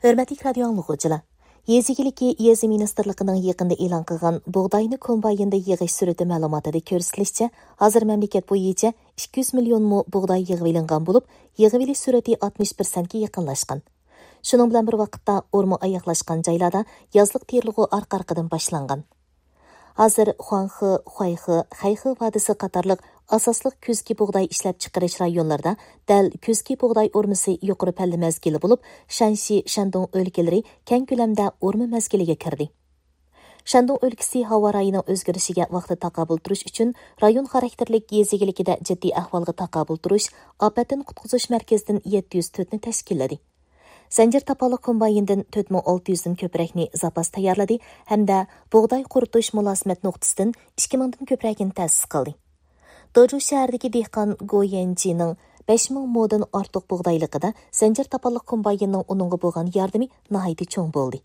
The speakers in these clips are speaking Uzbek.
Hörmətli radio anlıqçılar, Yezigiliki Yezi Ministerliğinin yaqında e'lon qilgan buğdayni kombayinda yig'ish surati ma'lumotida ko'rsatilishicha, hozir mamlakat bo'yicha 200 million mu buğday yig'ib ilingan bo'lib, yig'ib ilish surati 60% ga yaqinlashgan. Shuning bilan bir vaqtda o'rma oyoqlashgan joylarda yozliq terilg'u orqa-orqadan boshlangan. Hozir Xuanxi, Huayxi, Xayxi vadisi qatorliq asosliq kuzgi buğday ishlab chiqarish rayonlarida dal kuzgi buğday o'rmisi yuqori palla mezgili bo'lib, Shanxi, Shandong o'lkalari keng ko'lamda o'rma mezgiliga kirdi. Shandong o'lkasi havo rayining o'zgarishiga vaqtida taqobil turish uchun rayon xarakterlik yezigilikida jiddiy ahvolga taqobil turish ofatdan qutqizish markazidan 704 ni tashkilladi. Zanjir tapaliq kombayindan 4600 dan ko'prakni zapas tayyorladi hamda buğday quritish mulosimat nuqtasidan 2000 dan ko'pragini ta'sis qildi. Doju shahridagi dehqon Goyanjining 5000 modan ortiq buğdayliqida zanjir tapaliq kombayinning uningga bo'lgan yordami nihoyatda cho'ng bo'ldi.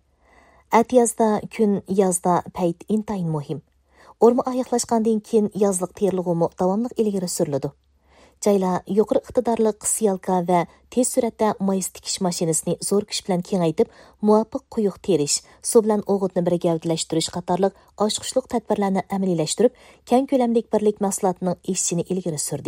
Atiyazda kun yozda payt intayin muhim. O'rma oyoqlashgandan keyin yozliq terilg'umi davomli ilgari suriladi. Joylar yuqori iqtidorli syalka va tez suratda mayiz tikish mashinasini zo'r kuch bilan kengaytib, muvofiq quyuq terish, suv bilan o'g'itni bir gavdalashtirish qatorliq oshqushliq tadbirlarni amaliyalashtirib, keng ko'lamlik birlik mahsulotining ishini ilgari surdi.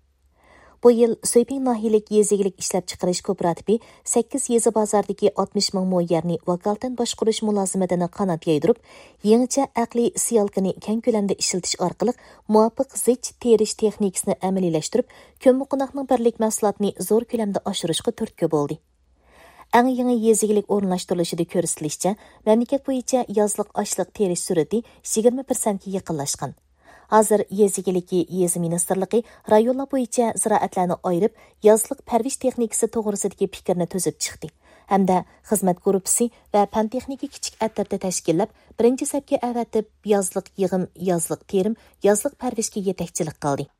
Bu yil Soyping nahiyalik yezigilik ishlab chiqarish kooperativi 8 yezi bozordagi 60 ming mo yerni vakolatan boshqarish mulozimatini qanot yaydirib, yangicha aqliy siyalkani keng ko'lamda ishiltish orqali muvofiq zich terish texnikasini amaliyalashtirib, ko'mmuqonoqning birlik mahsulotini zo'r ko'lamda oshirishga turtki bo'ldi. Eng yangi yezigilik o'rinlashtirilishida ko'rsatilishicha, mamlakat bo'yicha yozliq ochliq terish surati 20% ga yaqinlashgan. Hozir yezigiliki Yezi Ministerligi rayonlar bo'yicha ziroatlarni ayirib, yozliq parvish texnikasi to'g'risidagi fikrni tuzib chiqdi. Hamda xizmat guruhi va fan texnika kichik attarda tashkillab, birinchi safga avatib yozliq yig'im, yozliq terim, yozliq parvishga yetakchilik qildi.